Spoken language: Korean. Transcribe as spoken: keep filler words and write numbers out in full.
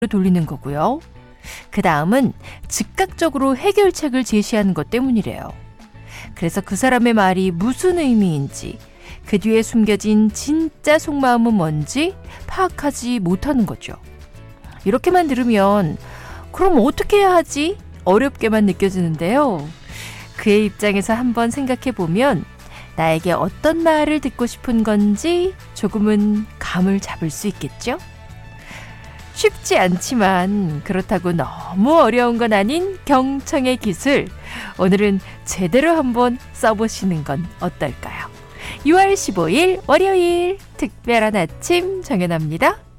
돌리는 거고요. 그 다음은 즉각적으로 해결책을 제시하는 것 때문이래요. 그래서 그 사람의 말이 무슨 의미인지, 그 뒤에 숨겨진 진짜 속마음은 뭔지 파악하지 못하는 거죠. 이렇게만 들으면 그럼 어떻게 해야 하지? 어렵게만 느껴지는데요. 그의 입장에서 한번 생각해보면 나에게 어떤 말을 듣고 싶은 건지 조금은 감을 잡을 수 있겠죠? 쉽지 않지만 그렇다고 너무 어려운 건 아닌 경청의 기술, 오늘은 제대로 한번 써보시는 건 어떨까요? 유월 십오일 월요일 특별한 아침 정연아입니다.